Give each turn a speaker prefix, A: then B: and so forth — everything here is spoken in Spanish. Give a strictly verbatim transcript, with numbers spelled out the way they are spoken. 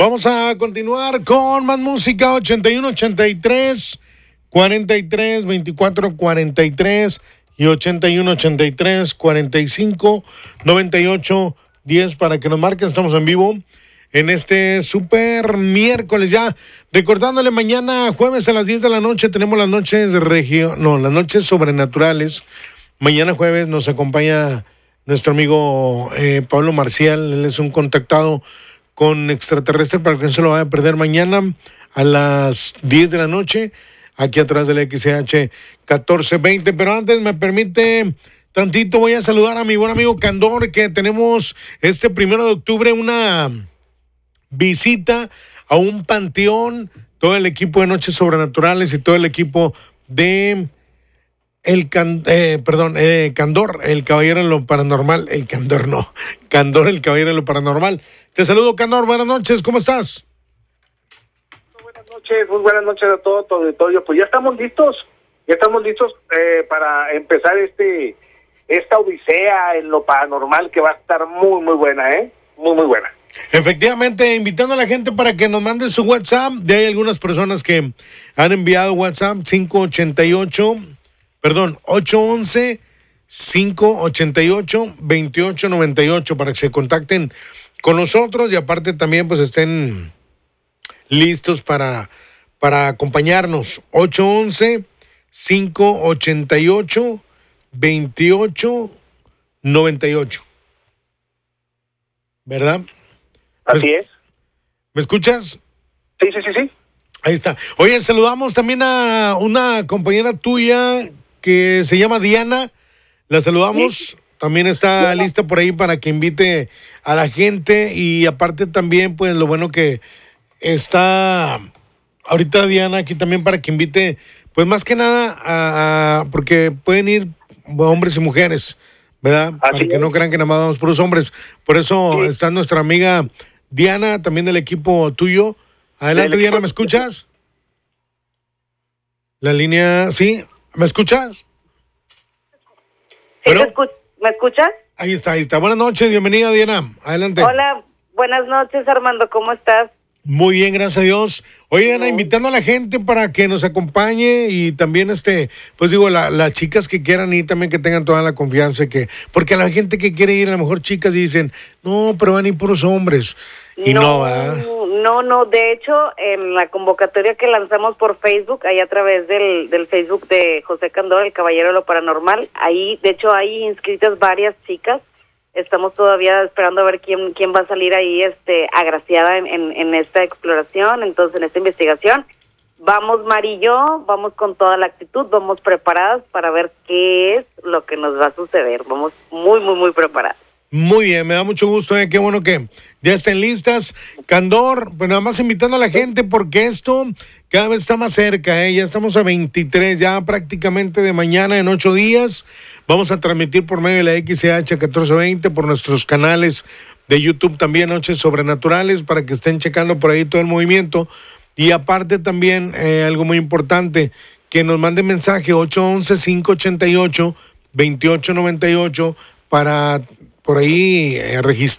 A: Vamos a continuar con más música. Ochenta y uno, ochenta y tres, cuarenta y tres, veinticuatro, cuarenta y tres y ochenta y uno, ochenta y tres, cuarenta y cinco, noventa y ocho, diez para que nos marquen. Estamos en vivo en este super miércoles ya, recordándole mañana jueves a las diez de la noche tenemos las noches regio, no, las noches sobrenaturales. Mañana jueves nos acompaña nuestro amigo eh, Pablo Marcial. Él es un contactado con extraterrestre para que no se lo vaya a perder mañana a las diez de la noche aquí atrás del X H catorce veinte. Pero antes me permite tantito, voy a saludar a mi buen amigo Candor, que tenemos este primero de octubre una visita a un panteón, todo el equipo de Noches Sobrenaturales y todo el equipo de el can, eh, perdón, eh, Candor, el caballero de lo paranormal, el Candor no, Candor, el caballero de lo paranormal. Te saludo, Candor, buenas noches, ¿cómo estás?
B: Muy buenas noches, muy buenas noches a todo tu auditorio. Pues ya estamos listos, ya estamos listos eh, para empezar este esta odisea en lo paranormal que va a estar muy, muy buena, ¿eh? Muy, muy buena.
A: Efectivamente, invitando a la gente para que nos mande su WhatsApp. De hay algunas personas que han enviado WhatsApp cinco ochenta y ocho, perdón, ocho once, cinco ochenta y ocho, veintiocho noventa y ocho para que se contacten con nosotros y aparte también pues estén listos para, para acompañarnos. ocho once, cinco ochenta y ocho, veintiocho noventa y ocho. ¿Verdad?
B: Así es.
A: ¿Me escuchas?
B: Sí, sí, sí, sí.
A: Ahí está. Oye, saludamos también a una compañera tuya que se llama Diana. La saludamos. Sí. También está Diana lista por ahí para que invite a la gente. Y aparte también, pues, lo bueno que está ahorita Diana aquí también para que invite, pues, más que nada, a, a porque pueden ir hombres y mujeres, ¿verdad? Así para que es. No crean que nada más vamos por los hombres. Por eso sí. Está nuestra amiga Diana, también del equipo tuyo. Adelante, Diana, ¿me escuchas? La línea, ¿sí? ¿Me escuchas?
C: Sí, escu- ¿me escuchas?
A: Ahí está, ahí está. Buenas noches, bienvenida, Diana. Adelante.
C: Hola, buenas noches, Armando, ¿cómo estás?
A: Muy bien, gracias a Dios. Oye, Ana, invitando a la gente para que nos acompañe y también, este, pues digo, la, las chicas que quieran ir también que tengan toda la confianza que, porque la gente que quiere ir, a lo mejor chicas dicen, no, pero van a ir puros hombres. Y no, no ¿verdad?
C: No, no, de hecho, en la convocatoria que lanzamos por Facebook, ahí a través del, del Facebook de José Candor, el caballero de lo paranormal, ahí, de hecho, hay inscritas varias chicas. Estamos todavía esperando a ver quién quién va a salir ahí este agraciada en, en, en esta exploración, entonces en esta investigación. Vamos Mari y yo, vamos con toda la actitud, vamos preparadas para ver qué es lo que nos va a suceder. Vamos muy, muy, muy preparadas.
A: Muy bien, me da mucho gusto, eh, qué bueno que ya estén listas. Candor, pues nada más invitando a la gente porque esto cada vez está más cerca, eh, ya estamos a veintitrés, ya prácticamente de mañana en ocho días. Vamos a transmitir por medio de la X H catorce veinte, por nuestros canales de YouTube también, Noches Sobrenaturales, para que estén checando por ahí todo el movimiento. Y aparte también, eh, algo muy importante, que nos manden mensaje ocho once, cinco ochenta y ocho, veintiocho noventa y ocho para por ahí eh, registrar